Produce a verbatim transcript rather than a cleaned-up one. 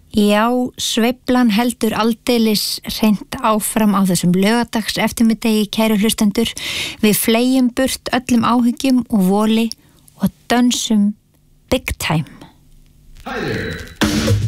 Já, sveiflan heldur aldeilis hreint áfram á þessum laugardags eftirmiddegi, kæru hlustendur. Við fleygjum burt öllum áhyggjum og voli og dönsum big time. Hi there.